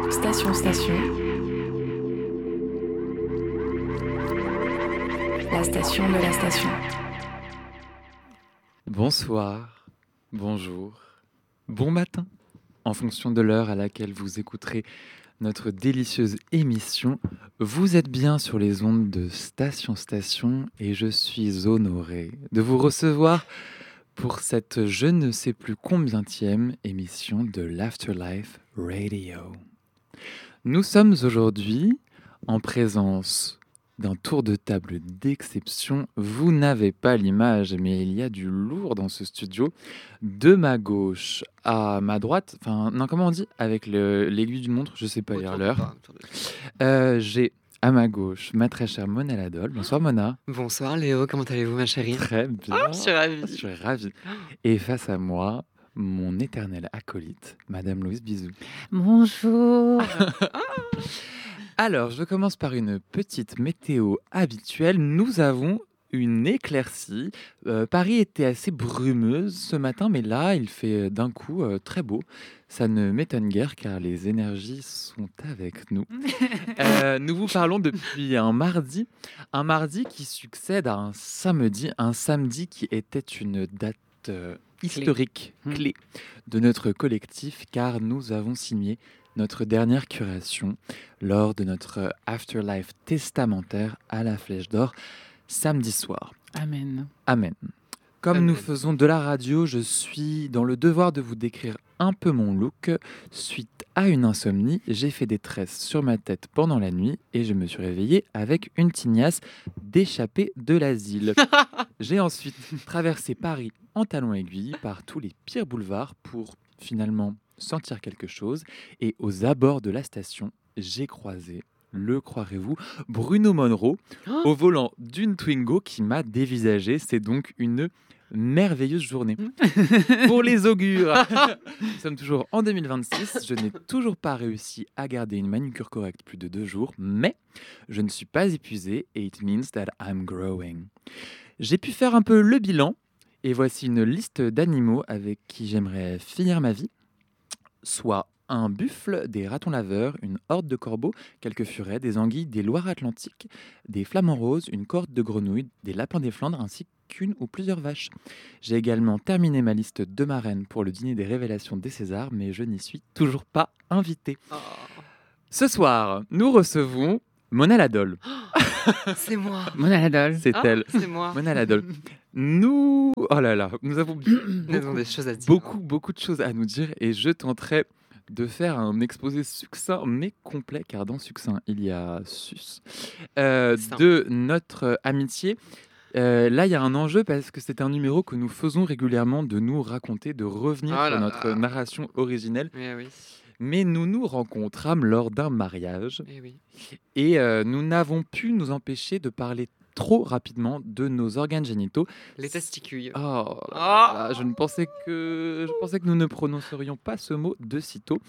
Station. La station de la station. Bonsoir, bonjour, bon matin, en fonction de l'heure à laquelle vous écouterez notre délicieuse émission. Vous êtes bien sur les ondes de Station et je suis honoré de vous recevoir pour cette je ne sais plus combienième émission de l'Afterlife Radio. Nous sommes aujourd'hui en présence d'un tour de table d'exception. Vous n'avez pas l'image, mais il y a du lourd dans ce studio. De ma gauche à ma droite, enfin non, comment on dit avec l'aiguille d'une montre, je sais pas lire l'heure. J'ai à ma gauche ma très chère Mona Ladol. Bonsoir Mona. Bonsoir Léo, comment allez-vous ma chérie? Très bien. Je suis ravie. Je suis ravi. Et face à moi, mon éternel acolyte, Madame Louise Bisou. Bonjour. Alors, je commence par une petite météo habituelle. Nous avons une éclaircie. Paris était assez brumeuse ce matin, mais là, il fait d'un coup très beau. Ça ne m'étonne guère car les énergies sont avec nous. Nous vous parlons depuis un mardi qui succède à un samedi qui était une date historique, clé de notre collectif, car nous avons signé notre dernière curation lors de notre Afterlife testamentaire à la Flèche d'Or samedi soir. Amen. Amen. Comme nous faisons de la radio, je suis dans le devoir de vous décrire un peu mon look. Suite à une insomnie, j'ai fait des tresses sur ma tête pendant la nuit et je me suis réveillé avec une tignasse d'échappée de l'asile. J'ai ensuite traversé Paris en talons aiguilles par tous les pires boulevards pour finalement sentir quelque chose. Et aux abords de la station, j'ai croisé, le croirez-vous, Bruno Monroe au volant d'une Twingo qui m'a dévisagé. C'est donc une merveilleuse journée pour les augures. Nous sommes toujours en 2026. Je n'ai toujours pas réussi à garder une manucure correcte plus de 2 jours, mais je ne suis pas épuisé et it means that I'm growing. J'ai pu faire un peu le bilan et voici une liste d'animaux avec qui j'aimerais finir ma vie. Soit un buffle, des ratons laveurs, une horde de corbeaux, quelques furets, des anguilles, des Loirs-Atlantiques, des flamants roses, une corde de grenouilles, des lapins des Flandres ainsi qu'une ou plusieurs vaches. J'ai également terminé ma liste de marraines pour le dîner des révélations des Césars, mais je n'y suis toujours pas invité. Ce soir, nous recevons Mona Ladol. C'est moi. Mona Ladol. C'est elle. C'est moi. Mona Ladol. Nous avons Des choses à dire. beaucoup de choses à nous dire et je tenterai de faire un exposé succinct mais complet, car dans succinct il y a sus, de notre amitié. Là il y a un enjeu parce que c'est un numéro que nous faisons régulièrement, de nous raconter, de revenir sur notre narration originelle. Oui. Mais nous nous rencontrâmes lors d'un mariage et nous n'avons pu nous empêcher de parler trop rapidement de nos organes génitaux. Les testicules. Je pensais que nous ne prononcerions pas ce mot de sitôt.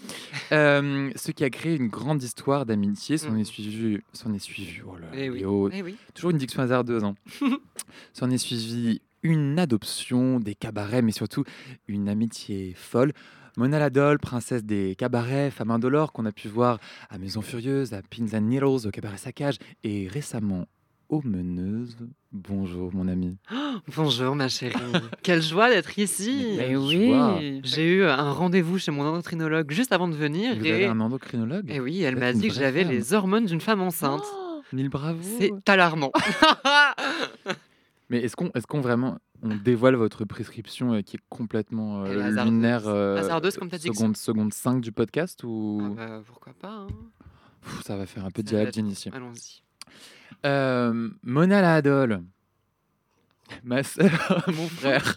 Ce qui a créé une grande histoire d'amitié. S'en est suivi. Oh là là, Léo, toujours une diction hasardeuse. S'en est suivi une adoption, des cabarets, mais surtout une amitié folle. Mona Ladol, princesse des cabarets, femme indolore qu'on a pu voir à Maison Furieuse, à Pins and Needles, au cabaret Saccage et récemment aux Meneuses. Bonjour mon ami. Bonjour ma chérie. Quelle joie d'être ici. Mais oui. J'ai eu un rendez-vous chez mon endocrinologue juste avant de venir. Vous avez un endocrinologue? Et oui, elle m'a dit que j'avais les hormones d'une femme enceinte. Mille bravo. C'est alarmant. Mais est-ce qu'on vraiment on dévoile votre prescription qui est complètement lunaire, hasardeuse comme t'as dit. Seconde 5 du podcast ou pourquoi pas. Ça va faire un peu de dialogue d'initié. Allons-y. Mona Ladol, ma sœur, mon frère.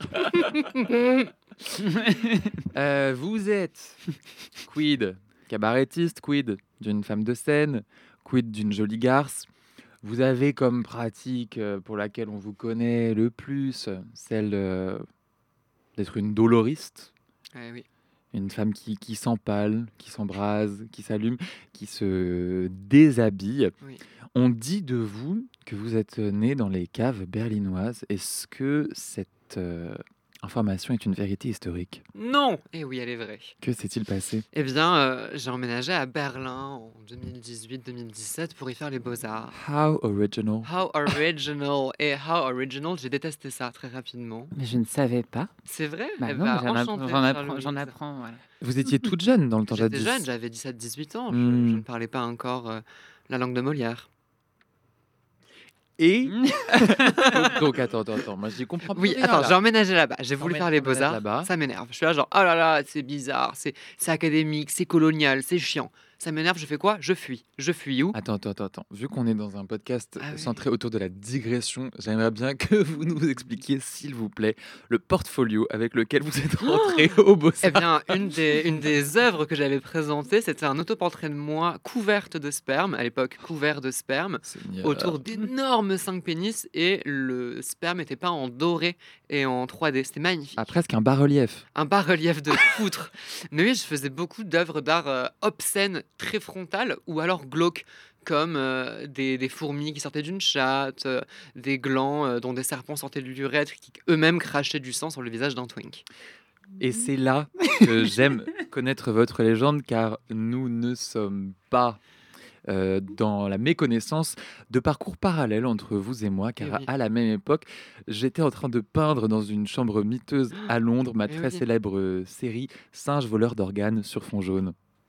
Vous êtes quid cabarettiste, quid d'une femme de scène, quid d'une jolie garce. Vous avez comme pratique pour laquelle on vous connaît le plus celle d'être une doloriste. Oui. Une femme qui s'empale, qui s'embrase, qui s'allume, qui se déshabille. Oui. On dit de vous que vous êtes né dans les caves berlinoises. Est-ce que cette Information est une vérité historique. Non. Et oui, elle est vraie. Que s'est-il passé? Eh bien, j'ai emménagé à Berlin en 2018-2017 pour y faire les beaux-arts. How original. How original. Et how original, j'ai détesté ça très rapidement. Mais je ne savais pas. C'est vrai? Bah Eh non, ben, mais enchantée, j'en Charlotte. apprends. Voilà. Vous étiez toute jeune dans le temps J'étais jadis. jeune, j'avais 17-18 ans. Je Hmm. ne parlais pas encore la langue de Molière. Et donc attends, moi j'y comprends Oui, rien, attends, là. j'ai emménagé là-bas. J'ai voulu faire les T'emménages beaux-arts. là-bas. Ça m'énerve. Je suis là genre, oh là là, c'est bizarre, c'est académique, c'est colonial, c'est chiant. Ça m'énerve, je fais quoi? Je fuis. Je fuis où? Attends. Vu qu'on est dans un podcast Ah oui. centré autour de la digression, j'aimerais bien que vous nous expliquiez, s'il vous plaît, le portfolio avec lequel vous êtes rentré au Beaux-Arts. Eh bien, une des œuvres que j'avais présentées, c'était un autoportrait de moi couverte de sperme, à l'époque couvert de sperme, Seigneur. autour d'énormes 5 pénis, et le sperme était peint en doré et en 3D. C'était magnifique. Ah, presque un bas-relief. Un bas-relief de poutre. Mais oui, je faisais beaucoup d'œuvres d'art obscènes, très frontales, ou alors glauques, comme des fourmis qui sortaient d'une chatte, des glands dont des serpents sortaient de l'urètre, qui eux-mêmes crachaient du sang sur le visage d'un twink. Et c'est là que j'aime connaître votre légende, car nous ne sommes pas dans la méconnaissance de parcours parallèles entre vous et moi, car Eh oui. à la même époque, j'étais en train de peindre dans une chambre miteuse à Londres ma Eh très oui. célèbre série Singe voleur d'organes sur fond jaune.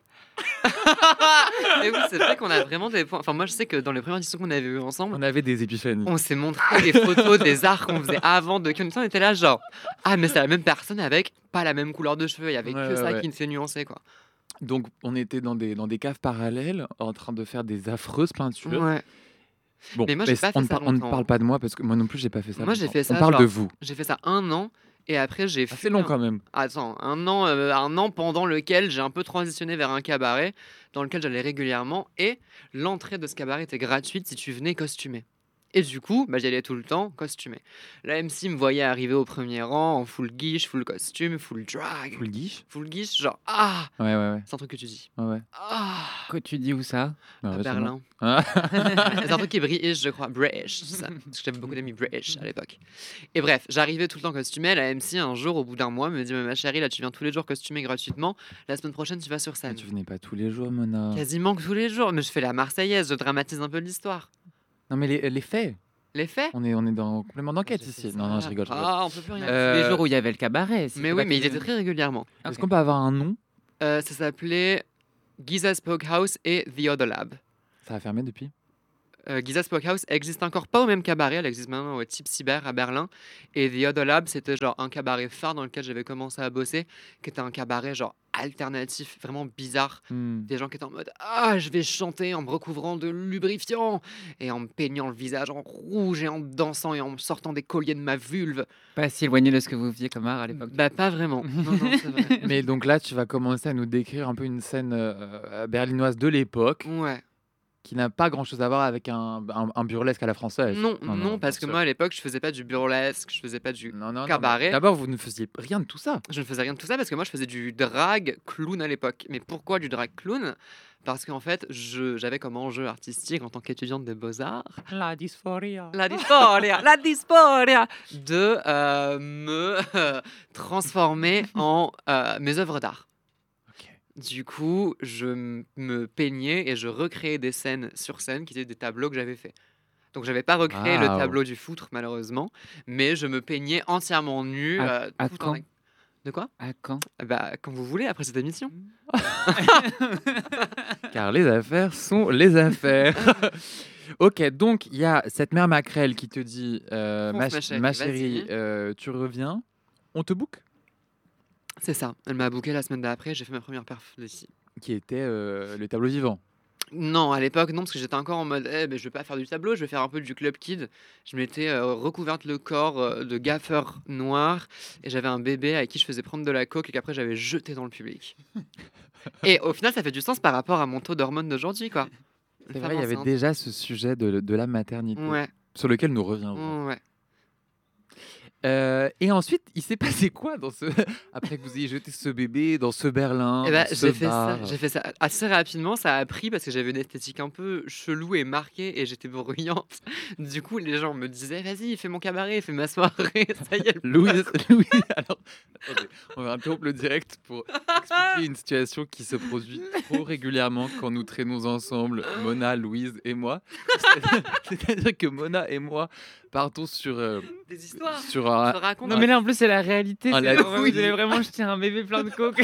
Et oui, c'est vrai qu'on a vraiment des points. Enfin, moi, je sais que dans les premières discussions qu'on avait eues ensemble, On avait des épiphanies. on s'est montré des photos des arts qu'on faisait avant de Kyun. On était là, genre, ah, mais c'est la même personne avec pas la même couleur de cheveux. Il y avait Ouais, que ça ouais. qui ne s'est nuancé, quoi. Donc, on était dans des caves parallèles, en train de faire des affreuses peintures. Ouais. Bon, Mais moi, j'ai pas fait ça on ne longtemps. parle pas de moi, parce que moi non plus, j'ai pas fait ça. Moi, j'ai longtemps. fait ça, On parle genre, de vous. J'ai fait ça 1 an. Et après, j'ai Ah, fait c'est long quand même. Attends, un an pendant lequel j'ai un peu transitionné vers un cabaret dans lequel j'allais régulièrement, et l'entrée de ce cabaret était gratuite si tu venais costumé. Et du coup, j'y allais tout le temps costumé. La MC me voyait arriver au premier rang en full guiche, full costume, full drag. Vous le guiche? Full guiche, genre ah, Ouais. c'est un truc que tu dis. Ouais. Ah, Quoi, tu dis où ça? Ouais, à ouais, Berlin. Ah. C'est un truc qui est British, je crois. British, c'est ça. Parce que j'avais beaucoup d'amis British à l'époque. Et bref, j'arrivais tout le temps costumé. La MC, un jour, au bout d'un mois, me dit, mais ma chérie, là, tu viens tous les jours costumé gratuitement. La semaine prochaine, tu vas sur Mais scène. tu venais pas tous les jours, Mona. Quasiment que tous les jours. Mais je fais la Marseillaise, je dramatise un peu l'histoire. Non, mais les faits. Les faits. On est dans complément d'enquête J'ai fait ici. ça. Non, je rigole. Ah, on peut plus rien. Euh, Les jours où il y avait le cabaret. Mais oui, mais il était très régulièrement. Est-ce qu'on peut avoir un nom? Ça s'appelait Giza's Pokehouse et The Other Lab. Ça a fermé depuis? Giza's Pokehouse existe encore pas au même cabaret, elle existe maintenant au Type Cyber à Berlin. Et The Other Lab, c'était genre un cabaret phare dans lequel j'avais commencé à bosser, qui était un cabaret genre alternatif, vraiment bizarre. Des gens qui étaient en mode ah, je vais chanter en me recouvrant de lubrifiant et en me peignant le visage en rouge et en dansant et en me sortant des colliers de ma vulve. Pas si éloigné de ce que vous faisiez comme art à l'époque. Bah, pas vraiment. Non, c'est vrai. Mais donc là, tu vas commencer à nous décrire un peu une scène berlinoise de l'époque Ouais. qui n'a pas grand-chose à voir avec un burlesque à la française. Non, parce que bien moi sûr. à l'époque, je faisais pas du burlesque, je faisais pas du Non, cabaret. mais D'abord, vous ne faisiez rien de tout ça. Je ne faisais rien de tout ça parce que moi je faisais du drag clown à l'époque. Mais pourquoi du drag clown? Parce qu'en fait, j'avais comme enjeu artistique en tant qu'étudiante des beaux-arts La dysphoria. la dysphoria de me transformer en mes œuvres d'art. Du coup, je me peignais et je recréais des scènes sur scène qui étaient des tableaux que j'avais faits. Donc, j'avais pas recréé le Waouh. tableau du foutre, malheureusement, mais je me peignais entièrement nu. À tout en- quand De quoi? À quand? Bah, quand vous voulez, après cette émission. Car les affaires sont les affaires. Ok, donc il y a cette mère maquerelle qui te dit Fonce, ma ma chérie, chérie, tu reviens, on te book. C'est ça. Elle m'a booké la semaine d'après, j'ai fait ma première perf d'ici. Qui était le tableau vivant. Non, à l'époque, non, parce que j'étais encore en mode, je vais pas faire du tableau, je vais faire un peu du club kid. Je m'étais recouverte le corps de gaffeur noir et j'avais un bébé à qui je faisais prendre de la coke et qu'après j'avais jeté dans le public. Et au final, ça fait du sens par rapport à mon taux d'hormones d'aujourd'hui, quoi. Une C'est femme vrai, il y avait enceinte. déjà ce sujet de la maternité Ouais, sur lequel nous reviendrons. ouais. Et ensuite, il s'est passé quoi après que vous ayez jeté ce bébé dans ce Berlin, Eh ben, dans ce bar? j'ai fait ça assez rapidement, ça a pris parce que j'avais une esthétique un peu chelou et marquée et j'étais bruyante. Du coup, les gens me disaient: «Vas-y, fais mon cabaret, fais ma soirée, ça y est, le Louise, Louise, alors, attendez, on va interrompre le direct pour expliquer une situation qui se produit trop régulièrement quand nous traînons ensemble, Mona, Louise et moi. C'est-à-dire que Mona et moi partons sur des histoires, sur je un, te raconte». Non, mais là, en plus, c'est la réalité. Ah, C'est la- genre, oui. vous avez vraiment jeté un bébé plein de coke.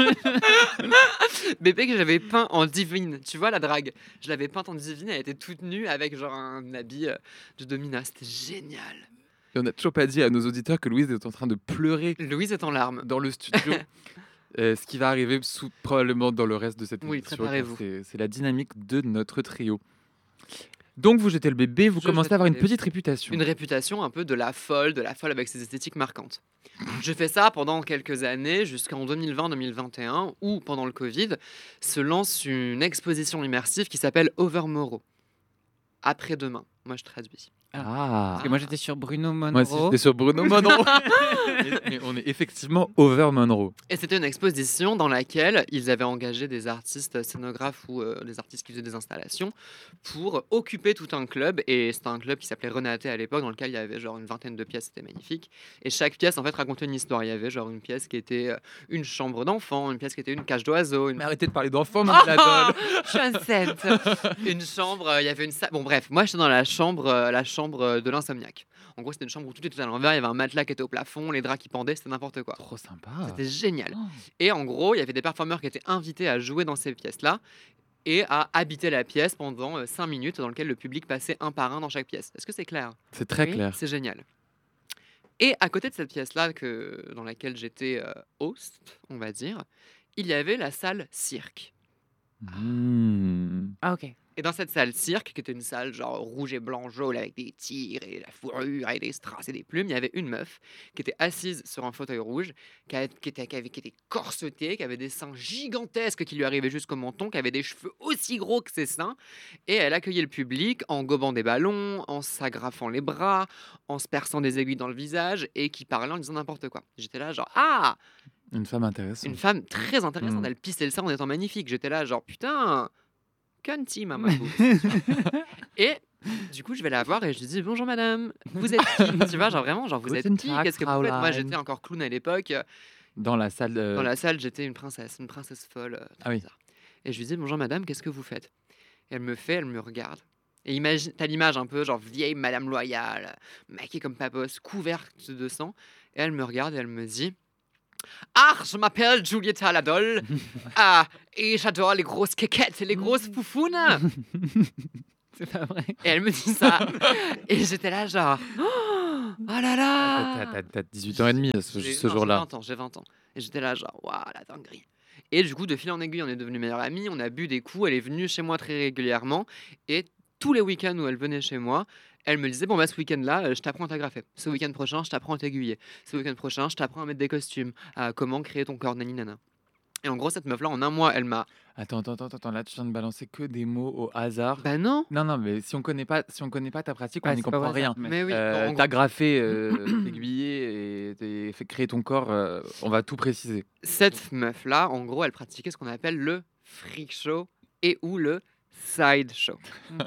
Bébé que j'avais peint en divine, tu vois la drague? Je l'avais peinte en divine, elle était toute nue avec genre un habit de domina, c'était génial. Et on n'a toujours pas dit à nos auditeurs que Louise est en train de pleurer Louise est en larmes. dans le studio. Ce qui va arriver probablement dans le reste de cette Oui, émission. préparez-vous. C'est la dynamique de notre trio. Donc vous jetez le bébé, vous Je commencez jette à avoir le une bébé. petite réputation. Une réputation un peu de la folle avec ses esthétiques marquantes. Je fais ça pendant quelques années, jusqu'en 2020-2021, où, pendant le Covid, se lance une exposition immersive qui s'appelle Overmorrow. Après-demain, moi je traduis. Ah, Parce que moi, j'étais sur Bruno moi aussi Monroe. j'étais sur Bruno Monroe. mais on est effectivement over Monroe. Et c'était une exposition dans laquelle ils avaient engagé des artistes scénographes ou des artistes qui faisaient des installations pour occuper tout un club. Et c'était un club qui s'appelait Renaté à l'époque, dans lequel il y avait genre une vingtaine de pièces, c'était magnifique. Et chaque pièce en fait racontait une histoire. Il y avait genre une pièce qui était une chambre d'enfant, une pièce qui était une cage d'oiseau, Mais arrêtez de parler d'enfants, Marie Ladol. je suis enceinte. Une chambre, il y avait une salle. Bon, bref, moi j'étais dans la chambre de l'insomniaque. En gros, c'était une chambre où tout était à l'envers. Il y avait un matelas qui était au plafond, les draps qui pendaient, c'était n'importe quoi. Trop sympa. C'était génial. Oh. Et en gros, il y avait des performeurs qui étaient invités à jouer dans ces pièces-là et à habiter la pièce pendant 5 minutes dans lequel le public passait un par un dans chaque pièce. Est-ce que c'est clair? C'est très Oui. clair. C'est génial. Et à côté de cette pièce-là dans laquelle j'étais host, on va dire, il y avait la salle cirque. Mmh. Ah, ok. Et dans cette salle cirque, qui était une salle genre rouge et blanc jaune avec des tigres et la fourrure et des strass et des plumes, il y avait une meuf qui était assise sur un fauteuil rouge, qui était corsetée, qui avait des seins gigantesques qui lui arrivaient jusqu'au menton, qui avait des cheveux aussi gros que ses seins. Et elle accueillait le public en gobant des ballons, en s'agrafant les bras, en se perçant des aiguilles dans le visage et qui parlait en disant n'importe quoi. J'étais là genre « Ah !» Une femme intéressante. Une femme très intéressante, Mm. elle pissait le sang en étant magnifique. J'étais là genre « Putain, cunty, maman !» Et du coup, je vais la voir et je lui dis bonjour madame, vous êtes qui? Tu vois, genre vraiment, genre vous êtes Guten qui? Tag, Qu'est-ce que vous faites? Moi, Fraulein. j'étais encore clown à l'époque. Dans la salle. Dans la salle, j'étais une princesse folle. Très Ah oui. bizarre. Et je lui dis bonjour madame, qu'est-ce que vous faites? Et elle me regarde. Et imagine, t'as l'image un peu genre vieille madame loyale, maquillée comme papos, couverte de sang. Et elle me regarde et elle me dit ah, je m'appelle Giulietta Ladol. Ah, et j'adore les grosses quéquettes et les grosses foufounes. C'est pas vrai. Et elle me dit ça. Et j'étais là, genre, oh là là. T'as 18 ans et demi ce Non, jour-là. J'ai 20 ans. Et j'étais là, genre, waouh, la dinguerie. Et du coup, de fil en aiguille, on est devenus meilleurs amis. On a bu des coups. Elle est venue chez moi très régulièrement. Et tous les week-ends où elle venait chez moi, elle me disait, bon, bah, ce week-end-là, je t'apprends à t'agrafer. Ce week-end prochain, je t'apprends à t'aiguiller. Ce week-end prochain, je t'apprends à mettre des costumes, à comment créer ton corps, naninana. Et en gros, cette meuf-là, en un mois, elle m'a. Attends, là tu viens de balancer que des mots au hasard. Bah non. Non, mais si on connaît pas ta pratique, on Ouais, n'y c'est pas comprend vrai, ça. rien. Mais oui. en gros, T'as graffé, aiguillé et fait créer ton corps. On va tout préciser. cette meuf-là, en gros, elle pratiquait ce qu'on appelle le freak show et ou le side show.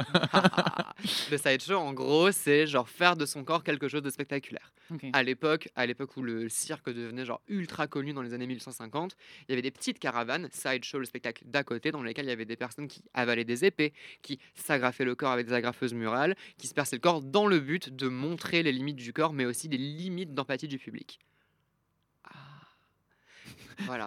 Le side show, en gros, c'est genre faire de son corps quelque chose de spectaculaire. Ok. À l'époque où le cirque devenait genre ultra connu dans les années 1850, il y avait des petites caravanes, side show, le spectacle d'à côté, dans lesquelles il y avait des personnes qui avalaient des épées, qui s'agrafaient le corps avec des agrafeuses murales, qui se perçaient le corps dans le but de montrer les limites du corps, mais aussi les limites d'empathie du public. Ah. Voilà.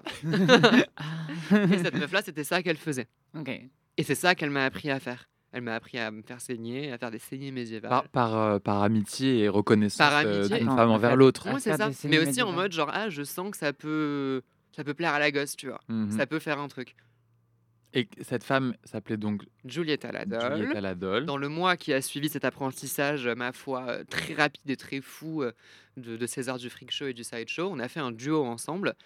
Et cette meuf-là, c'était ça qu'elle faisait. Ok. Et c'est ça qu'elle m'a appris à faire. Elle m'a appris à me faire saigner, à faire des saignées médiévales. Par amitié et reconnaissance Par amitié. d'une Attends, femme en envers fait, l'autre. Ouais, c'est faire ça. des saignées Mais aussi en médiévales. mode genre, ah, je sens que ça peut plaire à la gosse, tu vois. Mhm. Ça peut faire un truc. Et cette femme s'appelait donc Giulietta Ladol. Giulietta Ladol. Dans le mois qui a suivi cet apprentissage, ma foi, très rapide et très fou de César du Freak Show et du Side Show, on a fait un duo ensemble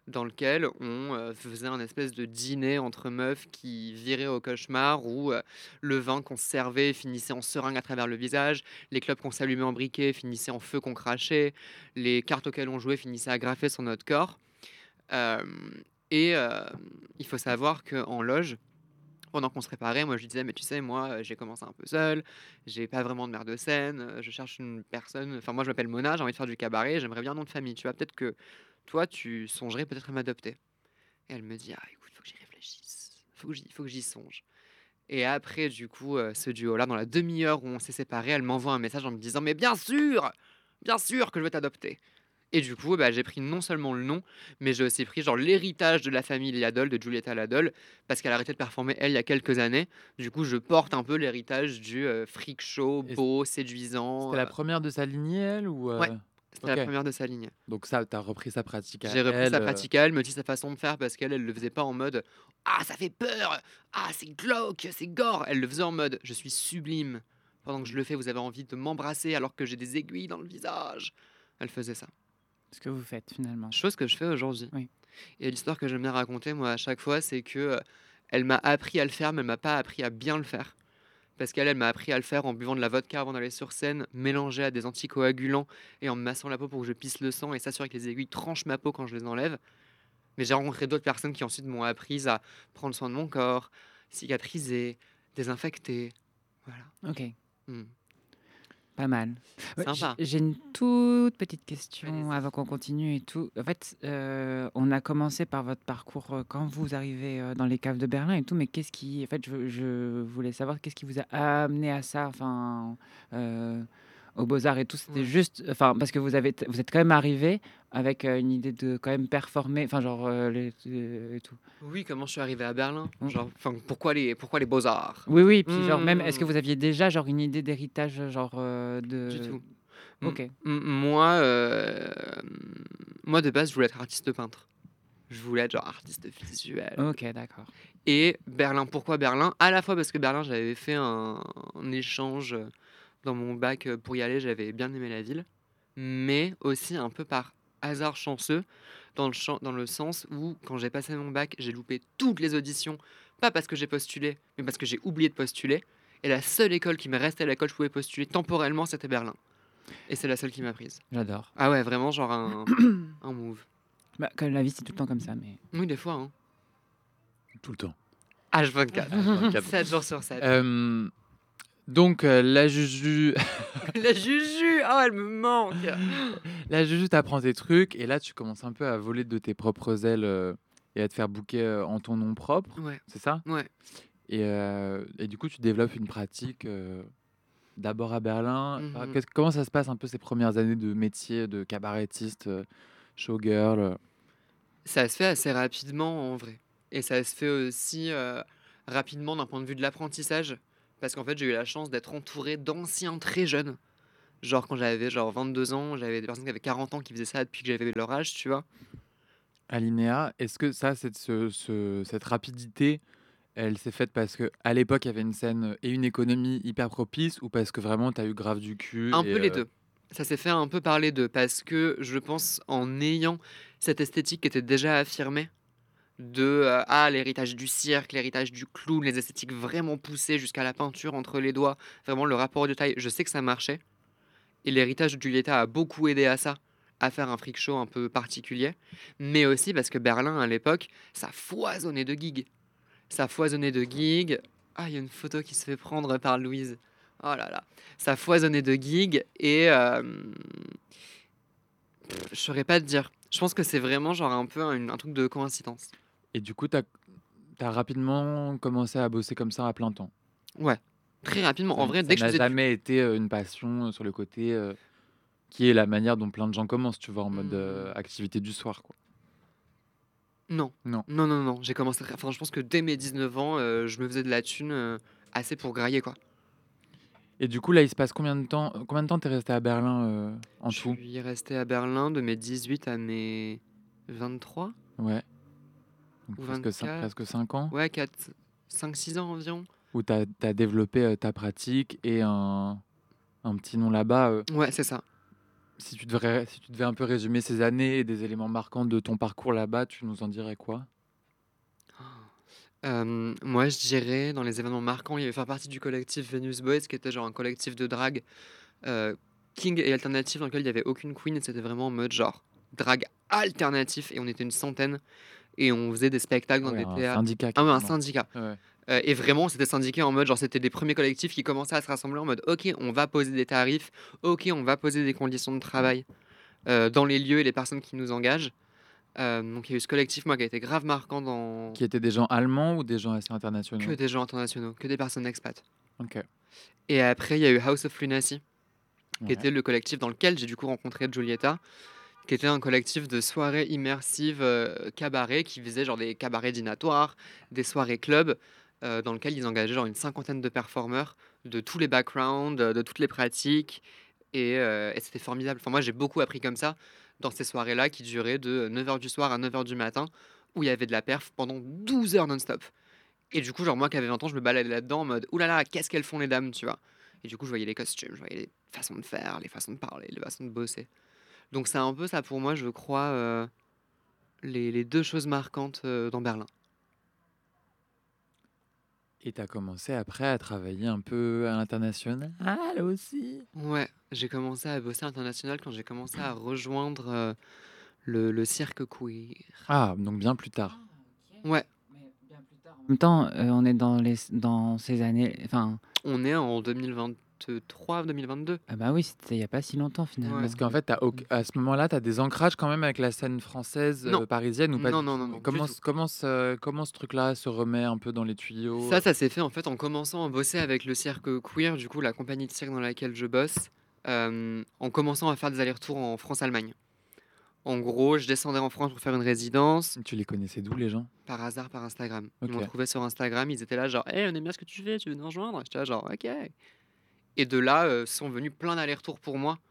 dans lequel on faisait un espèce de dîner entre meufs qui virait au cauchemar, où le vin qu'on se servait finissait en seringue à travers le visage, les clopes qu'on s'allumait en briquet finissaient en feu qu'on crachait, les cartes auxquelles on jouait finissaient agrafées sur notre corps. Euh, et il faut savoir qu'en loge, pendant qu'on se préparait, moi je lui disais, mais tu sais, moi j'ai commencé un peu seul, j'ai pas vraiment de mère de scène, je cherche une personne, enfin moi je m'appelle Mona, j'ai envie de faire du cabaret, j'aimerais bien un nom de famille, tu vois, peut-être que toi tu songerais peut-être à m'adopter. Et elle me dit, ah écoute, faut que j'y réfléchisse, faut que j'y songe. Et après, du coup, ce duo-là, dans la demi-heure où on s'est séparés, elle m'envoie un message en me disant, mais bien sûr que je veux t'adopter. Et du coup, bah, j'ai pris non seulement le nom, mais j'ai aussi pris genre l'héritage de la famille Liadol, de Giulietta Ladol, parce qu'elle a arrêté de performer, elle, il y a quelques années. Du coup, je porte un peu l'héritage du freak show, Et beau, séduisant. C'était la première de sa lignée, elle ou Ouais, c'était Ok. la première de sa ligne. Donc ça, t'as repris sa pratique à J'ai repris elle. sa pratique à elle, me dit sa façon de faire, parce qu'elle, elle le faisait pas en mode ah, ça fait peur, ah, c'est glauque, c'est gore. Elle le faisait en mode je suis sublime. Pendant que je le fais, vous avez envie de m'embrasser alors que j'ai des aiguilles dans le visage. Elle faisait ça. Ce que vous faites finalement. Chose que je fais aujourd'hui. Oui. Et l'histoire que j'aime bien raconter, moi, à chaque fois, c'est que elle m'a appris à le faire, mais elle m'a pas appris à bien le faire. Parce qu'elle, elle m'a appris à le faire en buvant de la vodka avant d'aller sur scène, mélangé à des anticoagulants et en me massant la peau pour que je pisse le sang et s'assurer que les aiguilles tranchent ma peau quand je les enlève. Mais j'ai rencontré d'autres personnes qui ensuite m'ont appris à prendre soin de mon corps, cicatriser, désinfecter. Voilà. Ok, Hmm. pas mal. Ouais, Sympa. j'ai une toute petite question Allez-y. avant qu'on continue et tout. En fait, on a commencé par votre parcours quand vous arrivez dans les caves de Berlin et tout, mais qu'est-ce qui, en fait, je voulais savoir qu'est-ce qui vous a amené à ça, enfin, aux Beaux-Arts et tout. C'était Ouais. juste, enfin, parce que vous êtes quand même arrivé avec une idée de quand même performer, enfin, genre et tout. Oui, comment je suis arrivé à Berlin? Mm. Genre, enfin, pourquoi les Beaux-Arts? Oui, oui, puis genre même, est-ce que Hmm. vous aviez déjà genre une idée d'héritage, genre Du de. tout. Ok. Moi, de base, je voulais être artiste peintre. Je voulais être genre artiste visuel. Ok, d'accord. Et Berlin, pourquoi Berlin? À la fois parce que Berlin, j'avais fait un échange dans mon bac pour y aller, j'avais bien aimé la ville. Mais aussi un peu par hasard chanceux, dans le sens où, quand j'ai passé mon bac, j'ai loupé toutes les auditions. Pas parce que j'ai postulé, mais parce que j'ai oublié de postuler. Et la seule école qui m'est restée à laquelle je pouvais postuler temporellement, c'était Berlin. Et c'est la seule qui m'a prise. J'adore. Ah ouais, vraiment, genre un move. Bah, comme la vie, c'est tout le temps comme ça, mais. Oui, des fois, hein. Tout le temps. H24. H24. 7 jours sur 7. Donc la Juju, La Juju, oh, elle me manque. la Juju t'apprend tes trucs et là tu commences un peu à voler de tes propres ailes et à te faire booker en ton nom propre, Ouais, c'est ça? ouais. Et du coup tu développes une pratique d'abord à Berlin. Mhm. Comment ça se passe un peu ces premières années de métier de cabarettiste, showgirl? Ça se fait assez rapidement en vrai. Et ça se fait aussi rapidement d'un point de vue de l'apprentissage. Parce qu'en fait, j'ai eu la chance d'être entouré d'anciens très jeunes. Genre, quand j'avais genre 22 ans, j'avais des personnes qui avaient 40 ans qui faisaient ça depuis que j'avais leur âge, tu vois. Alinéa, est-ce que ça, cette rapidité, elle s'est faite parce que à l'époque il y avait une scène et une économie hyper propice ou parce que vraiment tu as eu grave du cul Un et peu les deux. Ça s'est fait un peu par les deux. Parce que je pense, en ayant cette esthétique qui était déjà affirmée, de l'héritage du cirque, l'héritage du clown, les esthétiques vraiment poussées jusqu'à la peinture entre les doigts, vraiment le rapport au détail, je sais que ça marchait. Et l'héritage de Giulietta a beaucoup aidé à ça, à faire un freak show un peu particulier. Mais aussi parce que Berlin, à l'époque, ça foisonnait de gigs. Ça foisonnait de gigs. Ah, il y a une photo qui se fait prendre par Louise. Oh là là. Ça foisonnait de gigs et je saurais pas te dire. Je pense que c'est vraiment genre un peu un truc de coïncidence. et du coup tu as rapidement commencé à bosser comme ça à plein temps. Ouais, très rapidement. En vrai, Ça dès que je n'a faisais jamais été une passion sur le côté qui est la manière dont plein de gens commencent, tu vois, en mode activité du soir, quoi. Non. Non. Non, non, non. J'ai commencé enfin, je pense que dès mes 19 ans, je me faisais de la thune assez pour grailler, quoi. Et du coup là il se passe combien de temps t'es resté à Berlin en Je tout? suis resté à Berlin de mes 18 à mes 23 Ouais. Donc ou presque 24. 5 ans Ouais, 4, 5, 6 ans environ. où tu as développé ta pratique et un petit nom là-bas. Ouais, c'est ça. Si tu devais un peu résumer ces années et des éléments marquants de ton parcours là-bas, tu nous en dirais quoi? Moi, je dirais, dans les événements marquants, il y avait faire partie du collectif Venus Boys, qui était genre un collectif de drague, heu, king et alternatif, dans lequel il y avait aucune queen. C'était vraiment en mode genre drague alternatif et on était une centaine et on faisait des spectacles Ah dans ouais, des un théâtres. syndicat Ah ouais, un carrément. syndicat, Ouais. et vraiment, on s'était syndiqués en mode genre c'était les premiers collectifs qui commençaient à se rassembler en mode: «OK, on va poser des tarifs. OK, on va poser des conditions de travail, dans les lieux et les personnes qui nous engagent». Donc il y a eu ce collectif, moi, qui a été grave marquant dans Qui étaient des gens allemands ou des gens assez que internationaux? des gens internationaux, que des personnes expats. OK. Et après, il y a eu House of Lunacy, qui Ouais. était le collectif dans lequel j'ai du coup rencontré Giulietta, qui était un collectif de soirées immersives, cabaret, qui faisait genre des cabarets dînatoires, des soirées clubs, dans lequel ils engageaient genre une cinquantaine de performeurs de tous les backgrounds, de toutes les pratiques et c'était formidable. Enfin moi, j'ai beaucoup appris comme ça, dans ces soirées-là qui duraient de 9 heures du soir à 9 heures du matin, où il y avait de la perf pendant 12 heures non-stop. Et du coup, genre moi qui avais 20 ans, je me baladais là-dedans en mode: «Ouh là là, qu'est-ce qu'elles font les dames?» tu vois? Et du coup, je voyais les costumes, je voyais les façons de faire, les façons de parler, les façons de bosser. Donc c'est un peu ça pour moi, je crois, les 2 choses marquantes, dans Berlin. Et tu as commencé après à travailler un peu à l'international aussi? Ouais, j'ai commencé à bosser à l'international quand j'ai commencé à rejoindre, le cirque queer. Ah, donc bien plus tard. Ouais, En même temps, on est dans ces années, enfin, on est en 2023-2022. ah bah oui, c'était il y a pas si longtemps finalement. Ouais. Parce qu'en fait, à ce moment-là, tu as des ancrages quand même avec la scène française, Non, parisienne ou pas non, du non, tout? non, non, du Comment tout. comment ce truc-là se remet un peu dans les tuyaux, Ça s'est fait en fait en commençant à bosser avec le cirque queer, du coup la compagnie de cirque dans laquelle je bosse, en commençant à faire des allers-retours en France-Allemagne. En gros, je descendais en France pour faire une résidence, Tu les connaissais d'où les gens? par hasard par Instagram. Ils m'ont OK. trouvé sur Instagram, ils étaient là genre: «Hey, on aime bien ce que tu fais, tu veux nous rejoindre?» J'étais là genre: «OK». Et de là, sont venus plein d'allers-retours pour moi,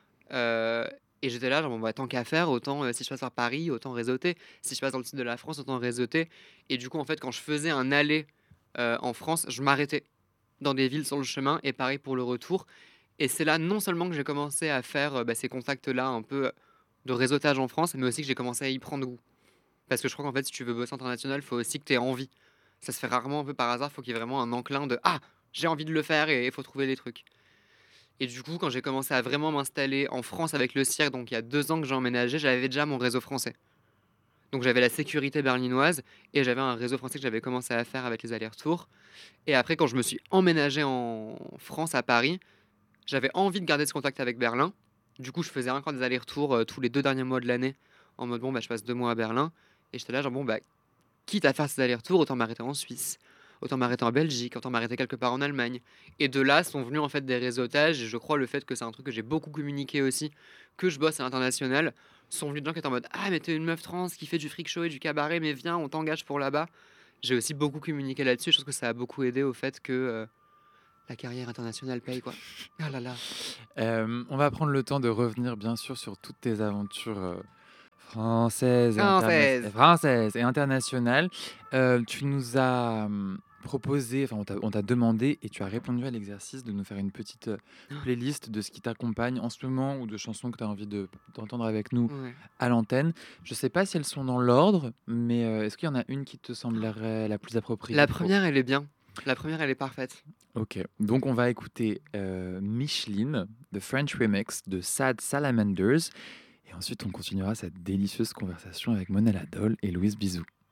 heu et j'étais là genre: «Bon bah, tant qu'à faire, autant, si je passe par Paris, autant réseauter. Si je passe dans le sud de la France, autant réseauter». Et du coup, en fait, quand je faisais un aller, en France, je m'arrêtais dans des villes sur le chemin et pareil pour le retour. Et c'est là, non seulement que j'ai commencé à faire, bah, ces contacts-là un peu, de réseautage en France, mais aussi que j'ai commencé à y prendre goût. Parce que je crois qu'en fait, si tu veux bosser international, il faut aussi que tu aies envie. Ça se fait rarement un peu par hasard, il faut qu'il y ait vraiment un enclin de: «Ah, j'ai envie de le faire» et il faut trouver des trucs. Et du coup, quand j'ai commencé à vraiment m'installer en France avec le cirque, donc il y a 2 ans que j'ai emménagé, j'avais déjà mon réseau français. Donc j'avais la sécurité berlinoise et j'avais un réseau français que j'avais commencé à faire avec les allers-retours. Et après, quand je me suis emménagé en France, à Paris, j'avais envie de garder ce contact avec Berlin. Du coup, je faisais encore des allers-retours, tous les 2 derniers mois de l'année en mode: «Bon, bah, je passe 2 mois à Berlin» et j'étais là genre: «Bon, bah, quitte à faire ces allers-retours, autant m'arrêter en Suisse, autant m'arrêter en Belgique, autant m'arrêter quelque part en Allemagne». Et de là sont venus en fait des réseautages et je crois le fait que c'est un truc que j'ai beaucoup communiqué aussi, que je bosse à l'international, sont venus de gens qui étaient en mode: «Ah mais t'es une meuf trans qui fait du freak show et du cabaret, mais viens, on t'engage pour là-bas». J'ai aussi beaucoup communiqué là-dessus, je pense que ça a beaucoup aidé au fait que, la carrière internationale paye quoi. Ah là là. On va prendre le temps de revenir bien sûr sur toutes tes aventures, Française! françaises et internationales. Tu nous as, proposé, enfin on t'a demandé et tu as répondu à l'exercice de nous faire une petite, playlist de ce qui t'accompagne en ce moment ou de chansons que tu as envie d'entendre avec nous Ouais. à l'antenne. Je ne sais pas si elles sont dans l'ordre, mais, est-ce qu'il y en a une qui te semblerait la plus appropriée La pour... première elle est bien. La première elle est parfaite. OK, donc on va écouter, Micheline, The French Remix de Sad Salamanders et ensuite on continuera cette délicieuse conversation avec Mona Ladol et Louise Bisou.